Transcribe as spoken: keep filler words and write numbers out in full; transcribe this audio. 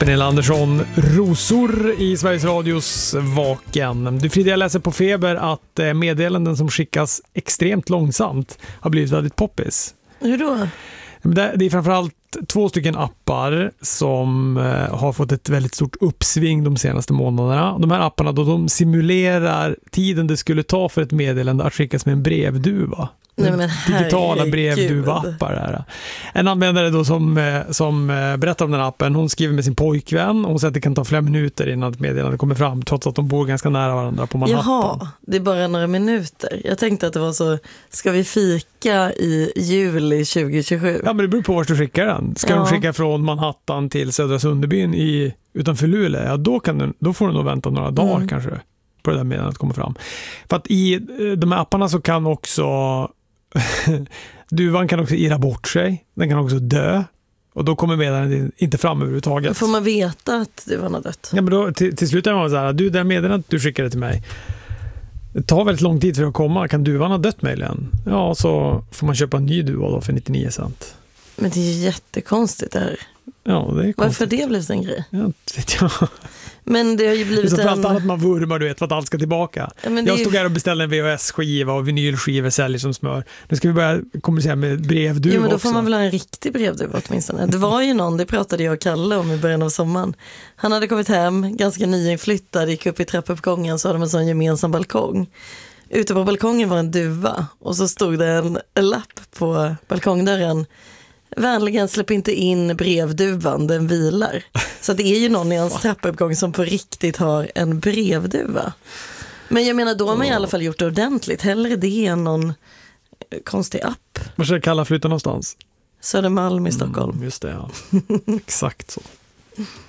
Pernilla Andersson, Rosor i Sveriges Radios Vaken. Du Frida, jag läser på Feber att meddelanden som skickas extremt långsamt har blivit väldigt poppis. Hur då? Det är framförallt två stycken appar som har fått ett väldigt stort uppsving de senaste månaderna. De här apparna då, de simulerar tiden det skulle ta för ett meddelande att skickas med en brevduva. Nej, men digitala brevduva-appar här. En användare då som, som berättar om den appen, hon skriver med sin pojkvän och hon säger att det kan ta flera minuter innan ett meddelande kommer fram, trots att de bor ganska nära varandra på Manhattan. Jaha, det är bara några minuter. Jag tänkte att det var så, ska vi fika i juli tjugo tjugosju? Ja, men det beror på vart du skickar den. Ska ja. de skicka från Manhattan till Södra Sunderbyn i, utanför Luleå, ja då, kan du, då får du nog vänta några dagar mm. kanske på det där meddelandet kommer fram. För att i de här apparna så kan också duvan kan också irra bort sig. Den kan också dö. Och då kommer meddelandet inte fram överhuvudtaget. Får man veta att duvan har dött? Ja, men då, till, till slut är man så här, du, det meddelandet du skickade till mig, det tar väldigt lång tid för att komma. Kan duvan ha dött möjligen? Ja, så får man köpa en ny duva då för nittionio cent. Men det är ju jättekonstigt det här. Ja, det är konstigt. Varför det blev en grej? Ja, vet jag. Men det har ju blivit det är så en... allt annat man vurmar, du vet, för att allt ska tillbaka. Ja, jag stod ju... här och beställde en V H S-skiva och vinylskivor säljer som smör. Nu ska vi börja kommunicera med brevduva. Ja, men då också. får man väl ha en riktig brevduva åtminstone. Det var ju någon, det pratade jag och Kalle om i början av sommaren. Han hade kommit hem, ganska nyinflyttad, gick upp i trappuppgången, så hade de en sån gemensam balkong. Ute på balkongen var en duva och så stod det en lapp på balkongdörren. Vänligen släpp inte in brevduvan, den vilar. Så det är ju någon i hans trappuppgång som på riktigt har en brevduva. Men jag menar, då har man i alla fall gjort det ordentligt. Hellre det än någon konstig app. Var ska Kalla flytta någonstans? Södermalm i Stockholm. Mm, just det, ja. Exakt så.